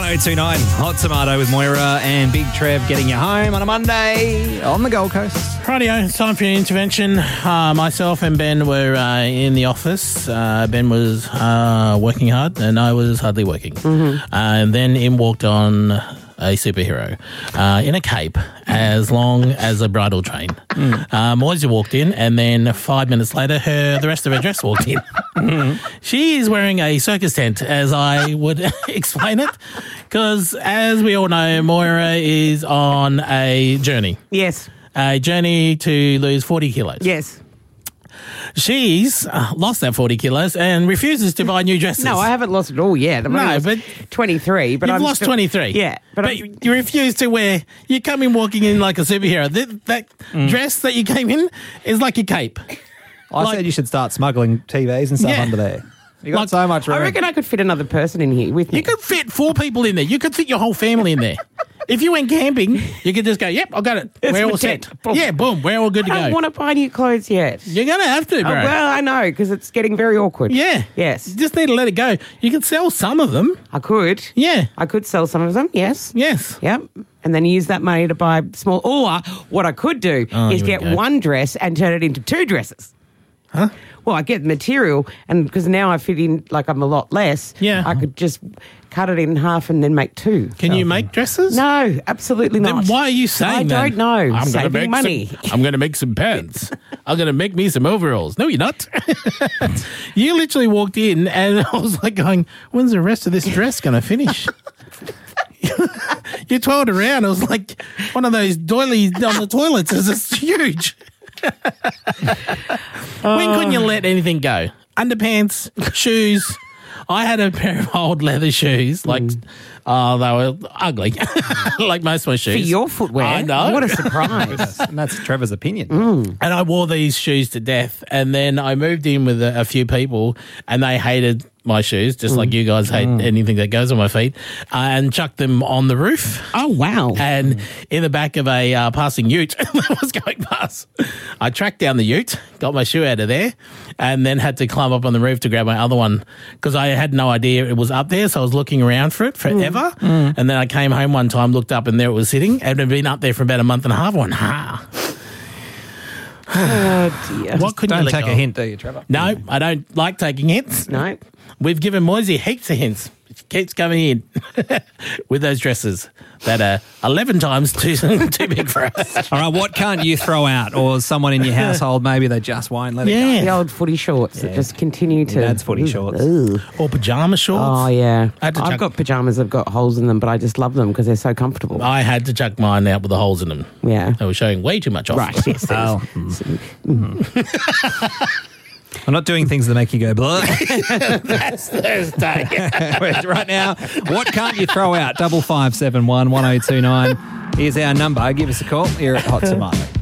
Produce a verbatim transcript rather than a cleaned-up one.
oh two nine Hot Tomato with Moira and Big Trev getting you home on a Monday on the Gold Coast. Rightio, it's time for an intervention. Uh, myself and Ben were uh, in the office. Uh, Ben was uh, working hard and I was hardly working. Mm-hmm. Uh, and then in walked on a superhero uh, in a cape as long as a bridal train. Mm. Uh, Moisey walked in and then five minutes later her the rest of her dress walked in. Mm-hmm. She is wearing a circus tent, as I would explain it, because as we all know, Moira is on a journey. Yes. A journey to lose forty kilos. Yes. She's uh, lost that forty kilos and refuses to buy new dresses. No, I haven't lost it all yet. I've No, only lost but twenty-three. But You've I'm lost still, twenty-three. Yeah. But, But, you, you refuse to wear... You come in walking in like a superhero. That, that Mm. dress that you came in is like a cape. I Like- said you should start smuggling T Vs and stuff Yeah. under there. You got Like- so much room. I reckon I could fit another person in here with me. You could fit four people in there. You could fit your whole family in there. If you went camping, you could just go, yep, I got it. It's We're all my set. tent. Boom. Yeah, boom. We're all good to I don't go. want to buy new clothes yet. You're going to have to, bro. Oh, well, I know, because it's getting very awkward. yeah. Yes. You just need to let it go. You can sell some of them. I could. Yeah. I could sell some of them, yes. Yes. Yep. And then use that money to buy small. Or what I could do Oh, is here we get go. one dress and turn it into two dresses. Huh? Well, I get the material, and because now I fit in like I'm a lot less, Yeah. I could just cut it in half and then make two. Can you make dresses? No, absolutely Then not. why are you saying I that? don't know. I'm gonna Saving make money. Some, I'm going to make some pants. I'm going to make me some overalls. No, you're not. You literally walked in and I was like going, when's the rest of this dress going to finish? You twirled around. It was like one of those doilies on the toilets. It's just huge. When couldn't you let anything go? Underpants, shoes. I had a pair of old leather shoes, like, oh, they were ugly, like most of my shoes. For your footwear. I know. What a surprise. and that's Trevor's opinion. And I wore these shoes to death. And then I moved in with a, a few people and they hated my shoes, just like you guys hate anything that goes on my feet, uh, and chucked them on the roof. Oh, wow. And in the back of a uh, passing ute that was going past, I tracked down the ute, got my shoe out of there, and then had to climb up on the roof to grab my other one because I had no idea it was up there. So I was looking around for it forever. And then I came home one time, looked up, and there it was sitting. It had been up there for about a month and a half. I went, ha. Oh, dear. What couldn't Don't you let take go a of? hint, do you, Trevor? No, I don't like taking hints. No. We've given Moisey heaps of hints. She keeps coming in with those dresses that are eleven times too, too big for us. All right, what can't you throw out? Or someone in your household, maybe they just won't let it go. Yeah. The old footy shorts that just continue to... Dad's footy shorts. Ugh. Or pyjama shorts. Oh, yeah. I had to I've chuck- got pyjamas that have got holes in them, but I just love them because they're so comfortable. I had to chuck mine out with the holes in them. Yeah. They were showing way too much off. Right, yes. Oh. I'm not doing things that make you go blah. That's Thursday. Right now, what can't you throw out? Double five seven one one oh two nine. Here's our number. Give us a call here at Hot Tomato.